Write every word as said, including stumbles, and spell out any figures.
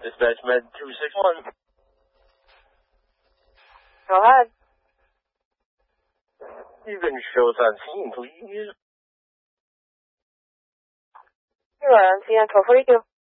Dispatch Med two six one. Go ahead. Even shows on scene, please. You are on scene on twelve forty-two.